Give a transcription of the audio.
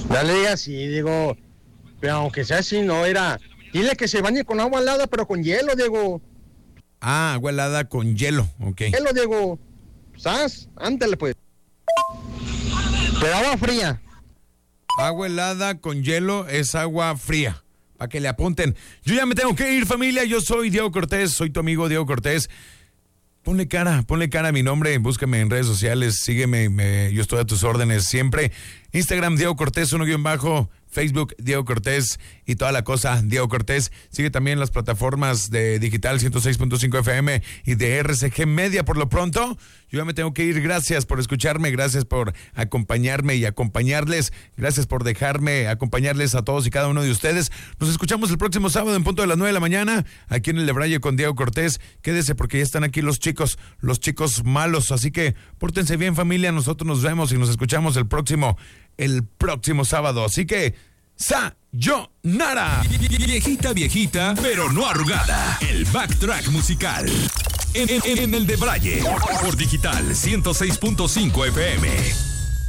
Ya le diga así, digo, pero aunque sea así, no era. Dile que se bañe con agua helada, pero con hielo, Diego. Ah, agua helada con hielo, ok. Hielo, Diego. ¿Sabes? Ándale, pues. Pero agua fría. Agua helada con hielo es agua fría. Para que le apunten. Yo ya me tengo que ir, familia. Yo soy Diego Cortés, soy tu amigo Diego Cortés. Ponle cara a mi nombre, búscame en redes sociales, sígueme, yo estoy a tus órdenes siempre. Instagram, Diego Cortés, _, Facebook, Diego Cortés y toda la cosa, Diego Cortés. Sigue también las plataformas de Digital 106.5 FM y de RCG Media. Por lo pronto, yo ya me tengo que ir. Gracias por escucharme, gracias por acompañarme y acompañarles. Gracias por dejarme acompañarles a todos y cada uno de ustedes. Nos escuchamos el próximo sábado en punto de las 9 de la mañana, aquí en el Debraye con Diego Cortés. Quédese porque ya están aquí los chicos malos. Así que pórtense bien, familia. Nosotros nos vemos y nos escuchamos el próximo sábado. Así que, ¡sayonara! Viejita, pero no arrugada. El backtrack musical. En el Debraye. Por Digital 106.5 FM.